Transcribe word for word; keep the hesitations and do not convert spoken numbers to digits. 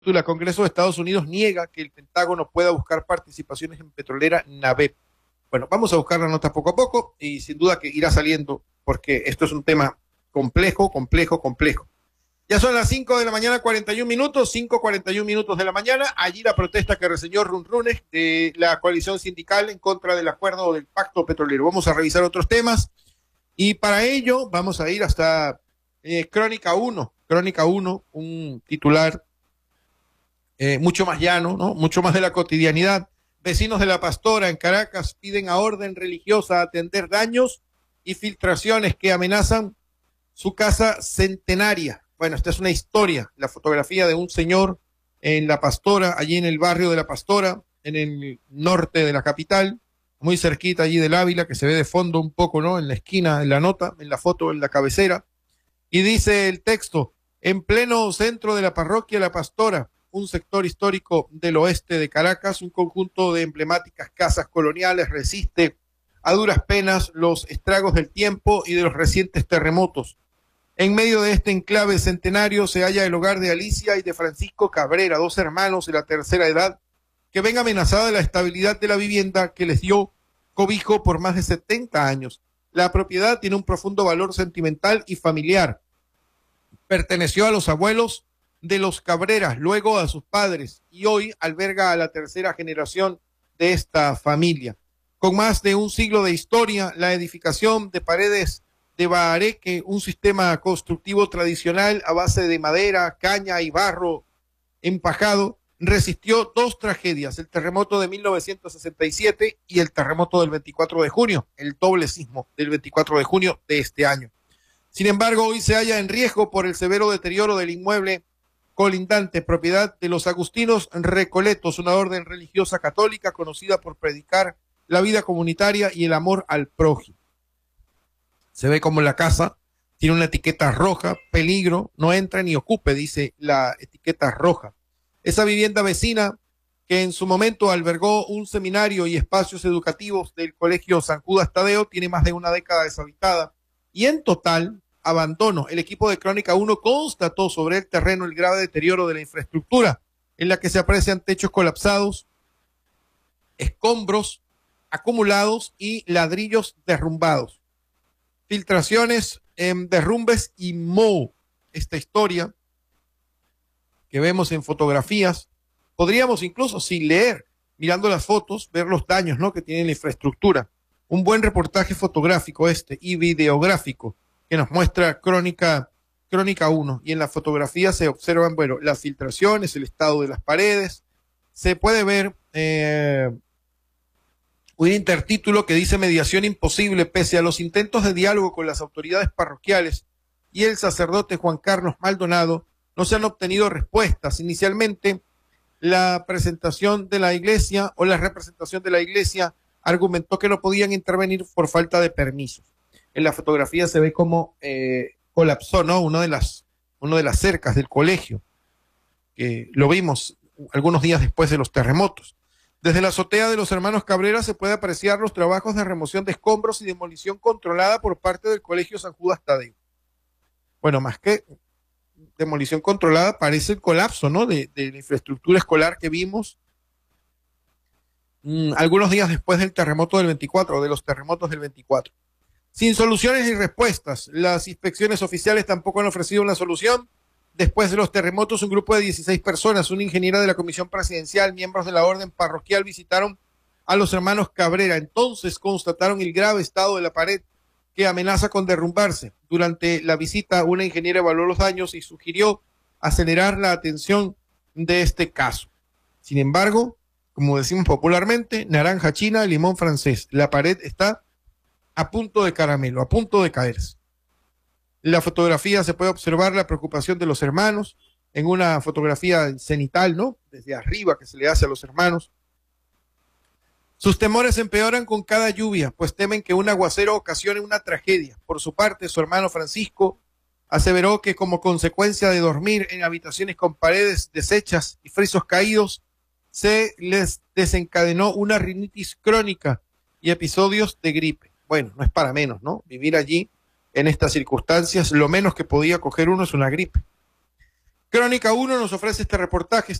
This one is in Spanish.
El Congreso de Estados Unidos niega que el Pentágono pueda buscar participaciones en petrolera NAVEP. Bueno, vamos a buscar la nota poco a poco y sin duda que irá saliendo porque esto es un tema complejo, complejo, complejo. Ya son las cinco de la mañana, cuarenta y un minutos, cinco cuarenta y un minutos de la mañana. Allí la protesta que reseñó Runrunes de la coalición sindical en contra del acuerdo del pacto petrolero. Vamos a revisar otros temas y para ello vamos a ir hasta eh, Crónica uno. Crónica uno, un titular Eh, mucho más llano, ¿no? Mucho más de la cotidianidad. Vecinos de La Pastora en Caracas piden a orden religiosa atender daños y filtraciones que amenazan su casa centenaria. Bueno, esta es una historia, la fotografía de un señor en La Pastora, allí en el barrio de La Pastora, en el norte de la capital, muy cerquita allí del Ávila, que se ve de fondo un poco, ¿no? En la esquina, en la nota, en la foto, en la cabecera. Y dice el texto, en pleno centro de la parroquia La Pastora, un sector histórico del oeste de Caracas, un conjunto de emblemáticas casas coloniales resiste a duras penas los estragos del tiempo y de los recientes terremotos. En medio de este enclave centenario se halla el hogar de Alicia y de Francisco Cabrera, dos hermanos de la tercera edad, que ven amenazada la estabilidad de la vivienda que les dio cobijo por más de setenta años. La propiedad tiene un profundo valor sentimental y familiar. Perteneció a los abuelos de los Cabreras, luego a sus padres, y hoy alberga a la tercera generación de esta familia. Con más de un siglo de historia, la edificación de paredes de bahareque, un sistema constructivo tradicional a base de madera, caña y barro empajado, resistió dos tragedias, el terremoto de mil novecientos sesenta y siete y el terremoto del veinticuatro de junio, el doble sismo del veinticuatro de junio de este año. Sin embargo, hoy se halla en riesgo por el severo deterioro del inmueble colindante, propiedad de los agustinos Recoletos, una orden religiosa católica conocida por predicar la vida comunitaria y el amor al prójimo. Se ve como la casa tiene una etiqueta roja, peligro, no entra ni ocupe, dice la etiqueta roja. Esa vivienda vecina que en su momento albergó un seminario y espacios educativos del Colegio San Judas Tadeo tiene más de una década deshabitada y en total abandono. El equipo de Crónica uno constató sobre el terreno el grave deterioro de la infraestructura, en la que se aprecian techos colapsados, escombros acumulados y ladrillos derrumbados. Filtraciones, eh, derrumbes y moho. Esta historia que vemos en fotografías, podríamos incluso sin leer, mirando las fotos, ver los daños, ¿no?, que tiene la infraestructura. Un buen reportaje fotográfico este y videográfico que nos muestra Crónica, Crónica uno, y en la fotografía se observan, bueno, las filtraciones, el estado de las paredes, se puede ver eh, un intertítulo que dice mediación imposible pese a los intentos de diálogo con las autoridades parroquiales y el sacerdote Juan Carlos Maldonado, no se han obtenido respuestas. Inicialmente, la presentación de la iglesia o la representación de la iglesia argumentó que no podían intervenir por falta de permisos. En la fotografía se ve cómo eh, colapsó, ¿no?, Uno de las, uno de las cercas del colegio, que lo vimos algunos días después de los terremotos. Desde la azotea de los hermanos Cabrera se puede apreciar los trabajos de remoción de escombros y demolición controlada por parte del Colegio San Judas Tadeo. Bueno, más que demolición controlada, parece el colapso, ¿no?, de, de la infraestructura escolar que vimos mmm, algunos días después del terremoto del veinticuatro, o de los terremotos del veinticuatro. Sin soluciones ni respuestas, las inspecciones oficiales tampoco han ofrecido una solución. Después de los terremotos, un grupo de dieciséis personas, una ingeniera de la comisión presidencial, miembros de la orden parroquial, visitaron a los hermanos Cabrera. Entonces constataron el grave estado de la pared que amenaza con derrumbarse. Durante la visita, una ingeniera evaluó los daños y sugirió acelerar la atención de este caso. Sin embargo, como decimos popularmente, naranja china, limón francés. La pared está a punto de caramelo, a punto de caerse. En la fotografía se puede observar la preocupación de los hermanos, en una fotografía cenital, ¿no?, desde arriba que se le hace a los hermanos. Sus temores empeoran con cada lluvia, pues temen que un aguacero ocasione una tragedia. Por su parte, su hermano Francisco aseveró que como consecuencia de dormir en habitaciones con paredes deshechas y frisos caídos, se les desencadenó una rinitis crónica y episodios de gripe. Bueno, no es para menos, ¿no? Vivir allí en estas circunstancias, lo menos que podía coger uno es una gripe. Crónica uno nos ofrece este reportaje.